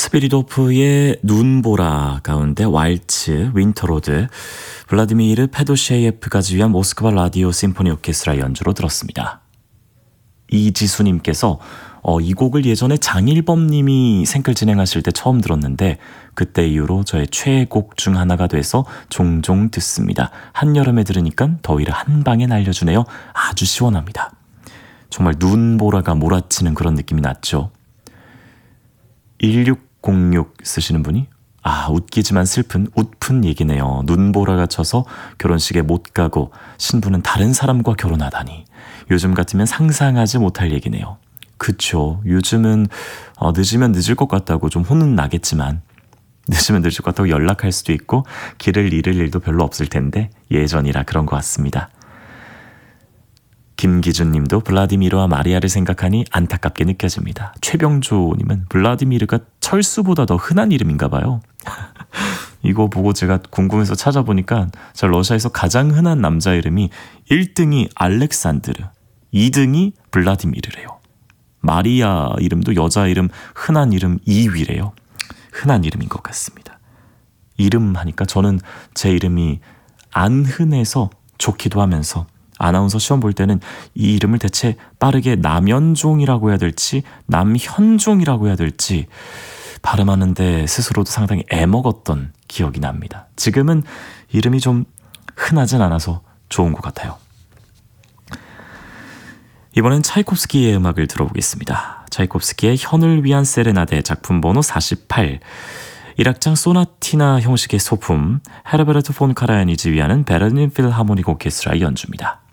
스피리도프의 눈보라 가운데 왈츠, 윈터로드, 블라디미르 페도셰예프가 지휘한 모스크바 라디오 심포니 오케스트라 연주로 들었습니다. 이지수님께서 이 곡을 예전에 장일범님이 생글 진행하실 때 처음 들었는데 그때 이후로 저의 최애곡 중 하나가 돼서 종종 듣습니다. 한여름에 들으니까 더위를 한 방에 날려주네요. 아주 시원합니다. 정말 눈보라가 몰아치는 그런 느낌이 났죠. 1606 쓰시는 분이 웃기지만 슬픈 웃픈 얘기네요. 눈보라가 쳐서 결혼식에 못 가고 신부는 다른 사람과 결혼하다니. 요즘 같으면 상상하지 못할 얘기네요. 그쵸. 요즘은 늦으면 늦을 것 같다고 좀 혼은 나겠지만 늦으면 늦을 것 같다고 연락할 수도 있고 길을 잃을 일도 별로 없을 텐데 예전이라 그런 것 같습니다. 김기준님도 블라디미르와 마리아를 생각하니 안타깝게 느껴집니다. 최병조님은 블라디미르가 철수보다 더 흔한 이름인가 봐요. 이거 보고 제가 궁금해서 찾아보니까 러시아에서 가장 흔한 남자 이름이 1등이 알렉산드르, 2등이 블라디미르래요. 마리아 이름도 여자 이름 흔한 이름 2위래요. 흔한 이름인 것 같습니다. 이름 하니까 저는 제 이름이 안 흔해서 좋기도 하면서 아나운서 시험 볼 때는 이 이름을 대체 빠르게 남현종이라고 해야 될지 남현종이라고 해야 될지 발음하는데 스스로도 상당히 애먹었던 기억이 납니다. 지금은 이름이 좀 흔하진 않아서 좋은 것 같아요. 이번엔 차이콥스키의 음악을 들어보겠습니다. 차이콥스키의 현을 위한 세레나데 작품 번호 48, 1악장 소나티나 형식의 소품 헤르베르트 폰 카라얀이 지휘하는 베를린 필하모닉 오케스트라의 연주입니다.